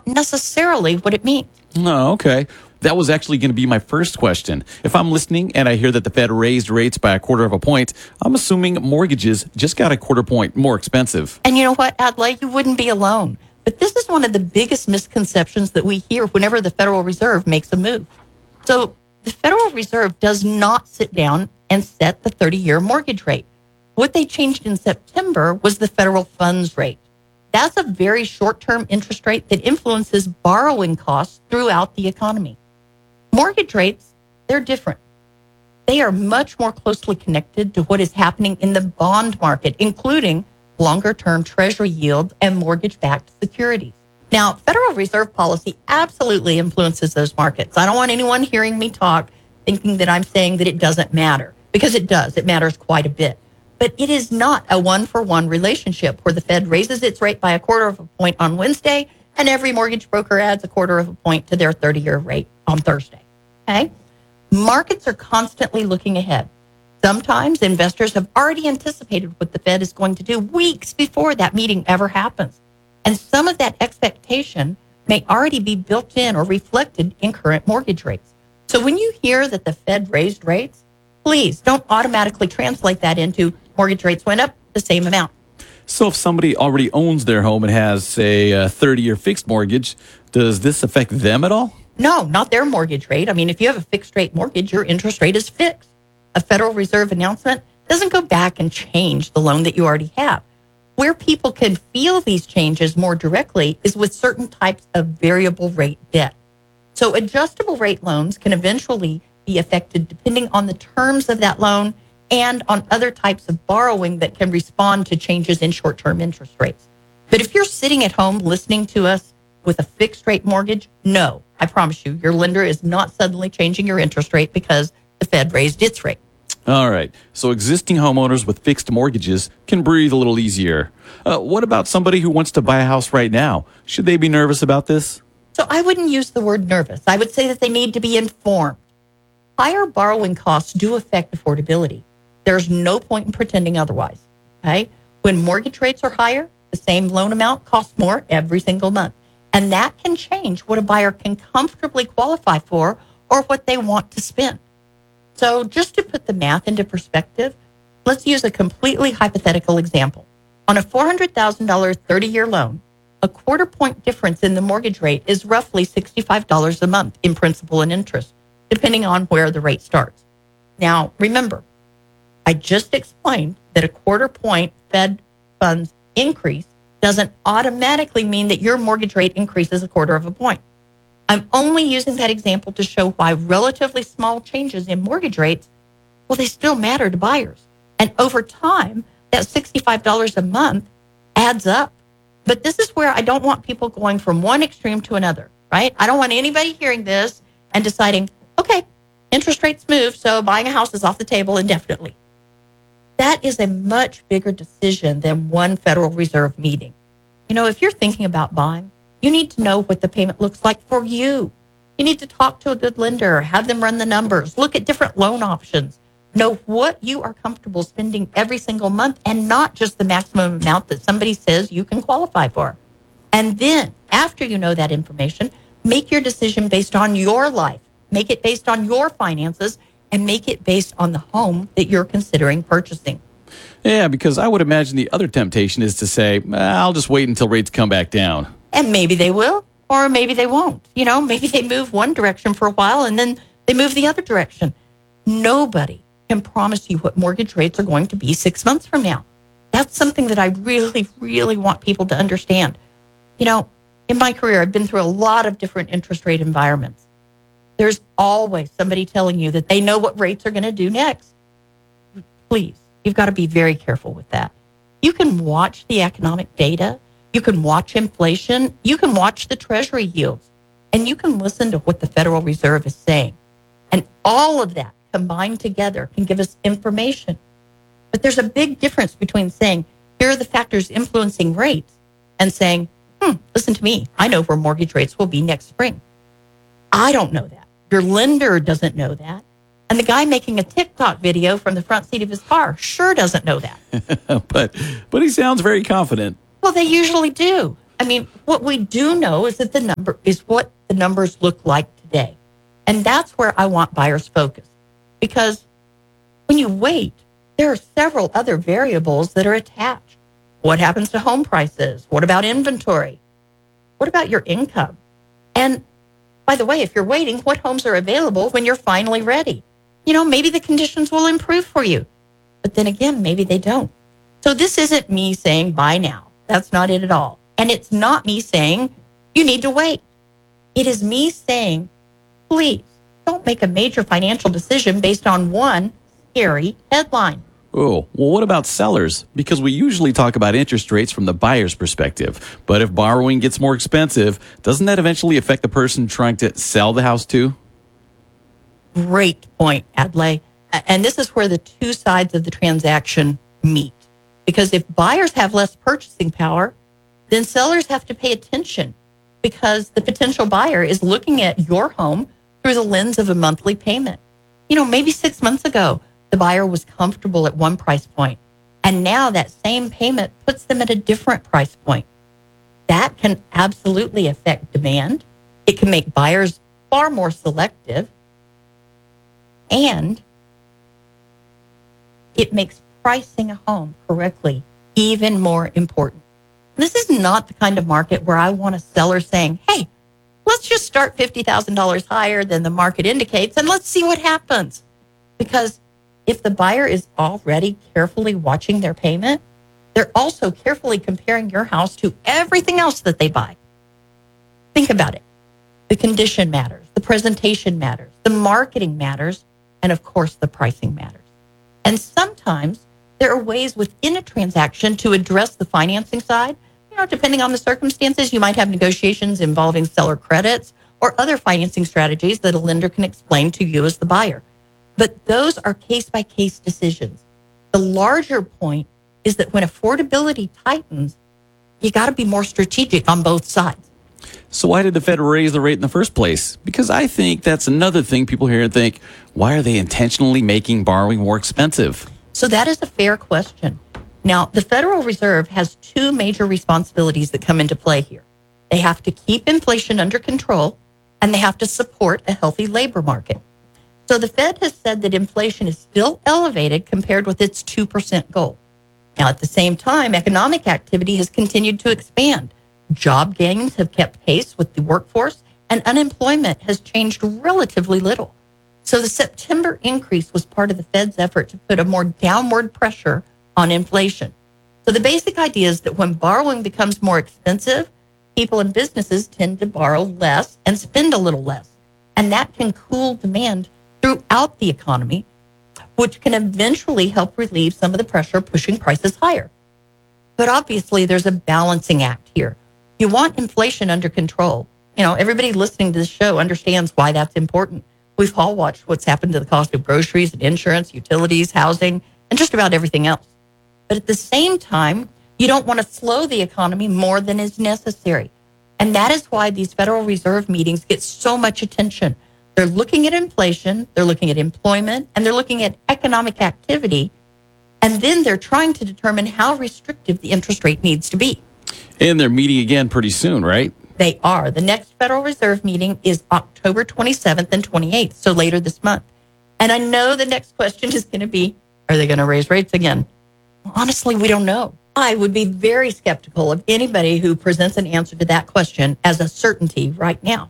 not necessarily what it means. Oh, okay. That was actually going to be my first question. If I'm listening and I hear that the Fed raised rates by 1/4 point, I'm assuming mortgages just got 1/4 point more expensive. And you know what, Adlai, you wouldn't be alone. But this is one of the biggest misconceptions that we hear whenever the Federal Reserve makes a move. So the Federal Reserve does not sit down and set the 30-year mortgage rate. What they changed in September was the federal funds rate. That's a very short-term interest rate that influences borrowing costs throughout the economy. Mortgage rates, they're different. They are much more closely connected to what is happening in the bond market, including longer-term treasury yields and mortgage-backed securities. Now, Federal Reserve policy absolutely influences those markets. I don't want anyone hearing me talk thinking that I'm saying that it doesn't matter, because it does. It matters quite a bit. But it is not a one-for-one relationship where the Fed raises its rate by 1/4 point on Wednesday and every mortgage broker adds 1/4 point to their 30-year rate on Thursday. Okay? Markets are constantly looking ahead. Sometimes investors have already anticipated what the Fed is going to do weeks before that meeting ever happens. And some of that expectation may already be built in or reflected in current mortgage rates. So when you hear that the Fed raised rates, please don't automatically translate that into mortgage rates went up the same amount. So if somebody already owns their home and has, say, a 30-year fixed mortgage, does this affect them at all? No, not their mortgage rate. I mean, if you have a fixed rate mortgage, your interest rate is fixed. A Federal Reserve announcement doesn't go back and change the loan that you already have. Where people can feel these changes more directly is with certain types of variable rate debt. So adjustable rate loans can eventually be affected depending on the terms of that loan and on other types of borrowing that can respond to changes in short-term interest rates. But if you're sitting at home listening to us with a fixed rate mortgage, no, I promise you, your lender is not suddenly changing your interest rate because the Fed raised its rate. All right. So existing homeowners with fixed mortgages can breathe a little easier. What about somebody who wants to buy a house right now? Should they be nervous about this? So I wouldn't use the word nervous. I would say that they need to be informed. Higher borrowing costs do affect affordability. There's no point in pretending otherwise. Okay? When mortgage rates are higher, the same loan amount costs more every single month. And that can change what a buyer can comfortably qualify for or what they want to spend. So just to put the math into perspective, let's use a completely hypothetical example. On a $400,000 30-year loan, a 1/4 point difference in the mortgage rate is roughly $65 a month in principal and interest, depending on where the rate starts. Now, remember, I just explained that a 1/4 point Fed funds increase doesn't automatically mean that your mortgage rate increases 1/4 point. I'm only using that example to show why relatively small changes in mortgage rates, well, they still matter to buyers. And over time, that $65 a month adds up. But this is where I don't want people going from one extreme to another, right? I don't want anybody hearing this and deciding, okay, interest rates move, so buying a house is off the table indefinitely. That is a much bigger decision than one Federal Reserve meeting. You know, if you're thinking about buying, you need to know what the payment looks like for you. You need to talk to a good lender, have them run the numbers, look at different loan options, know what you are comfortable spending every single month and not just the maximum amount that somebody says you can qualify for. And then after you know that information, make your decision based on your life, make it based on your finances, and make it based on the home that you're considering purchasing. Yeah, because I would imagine the other temptation is to say, I'll just wait until rates come back down. And maybe they will, or maybe they won't. You know, maybe they move one direction for a while and then they move the other direction. Nobody can promise you what mortgage rates are going to be 6 months from now. That's something that I really, really want people to understand. You know, in my career, I've been through a lot of different interest rate environments. There's always somebody telling you that they know what rates are going to do next. Please, you've got to be very careful with that. You can watch the economic data. You can watch inflation. You can watch the treasury yields. And you can listen to what the Federal Reserve is saying. And all of that combined together can give us information. But there's a big difference between saying, here are the factors influencing rates, and saying, listen to me, I know where mortgage rates will be next spring. I don't know that. Your lender doesn't know that. And the guy making a TikTok video from the front seat of his car sure doesn't know that. but he sounds very confident. Well, they usually do. I mean, what we do know is that what the numbers look like today. And that's where I want buyers focused. Because when you wait, there are several other variables that are attached. What happens to home prices? What about inventory? What about your income? And by the way, if you're waiting, what homes are available when you're finally ready? Maybe the conditions will improve for you. But then again, maybe they don't. So this isn't me saying buy now. That's not it at all. And it's not me saying you need to wait. It is me saying, please don't make a major financial decision based on one scary headline. Oh, well, what about sellers? Because we usually talk about interest rates from the buyer's perspective. But if borrowing gets more expensive, doesn't that eventually affect the person trying to sell the house too? Great point, Adlai. And this is where the two sides of the transaction meet. Because if buyers have less purchasing power, then sellers have to pay attention because the potential buyer is looking at your home through the lens of a monthly payment. Maybe 6 months ago, the buyer was comfortable at one price point, and now that same payment puts them at a different price point. That can absolutely affect demand. It can make buyers far more selective, and it makes pricing a home correctly even more important. This is not the kind of market where I want a seller saying, hey, let's just start $50,000 higher than the market indicates and let's see what happens. Because if the buyer is already carefully watching their payment, they're also carefully comparing your house to everything else that they buy. Think about it. The condition matters, the presentation matters, the marketing matters, and of course the pricing matters. And sometimes there are ways within a transaction to address the financing side. Depending on the circumstances, you might have negotiations involving seller credits or other financing strategies that a lender can explain to you as the buyer. But those are case-by-case decisions. The larger point is that when affordability tightens, you got to be more strategic on both sides. So why did the Fed raise the rate in the first place? Because I think that's another thing people hear and think, why are they intentionally making borrowing more expensive? So that is a fair question. Now, the Federal Reserve has two major responsibilities that come into play here. They have to keep inflation under control, and they have to support a healthy labor market. So the Fed has said that inflation is still elevated compared with its 2% goal. Now, at the same time, economic activity has continued to expand. Job gains have kept pace with the workforce, and unemployment has changed relatively little. So the September increase was part of the Fed's effort to put a more downward pressure on inflation. So the basic idea is that when borrowing becomes more expensive, people and businesses tend to borrow less and spend a little less. And that can cool demand throughout the economy, which can eventually help relieve some of the pressure pushing prices higher. But obviously, there's a balancing act here. You want inflation under control. Everybody listening to this show understands why that's important. We've all watched what's happened to the cost of groceries and insurance, utilities, housing, and just about everything else. But at the same time, you don't want to slow the economy more than is necessary. And that is why these Federal Reserve meetings get so much attention. They're looking at inflation, they're looking at employment, and they're looking at economic activity. And then they're trying to determine how restrictive the interest rate needs to be. And they're meeting again pretty soon, right? They are. The next Federal Reserve meeting is October 27th and 28th, so later this month. And I know the next question is going to be, are they going to raise rates again? Well, honestly, we don't know. I would be very skeptical of anybody who presents an answer to that question as a certainty right now.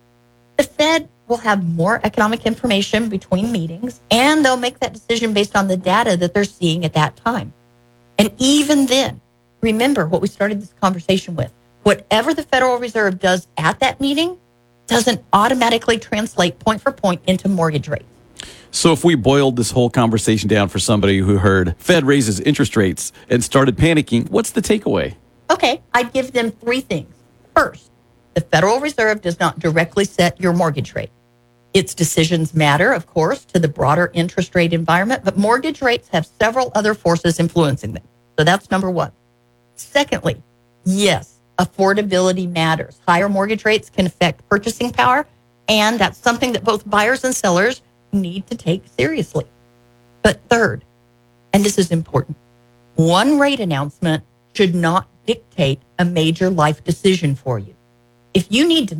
The Fed will have more economic information between meetings, and they'll make that decision based on the data that they're seeing at that time. And even then, remember what we started this conversation with. Whatever the Federal Reserve does at that meeting doesn't automatically translate point for point into mortgage rates. So if we boiled this whole conversation down for somebody who heard Fed raises interest rates and started panicking, what's the takeaway? Okay, I'd give them three things. First, the Federal Reserve does not directly set your mortgage rate. Its decisions matter, of course, to the broader interest rate environment, but mortgage rates have several other forces influencing them. So that's number one. Secondly, yes, affordability matters. Higher mortgage rates can affect purchasing power, and that's something that both buyers and sellers need to take seriously. But third, and this is important, one rate announcement should not dictate a major life decision for you. If you need to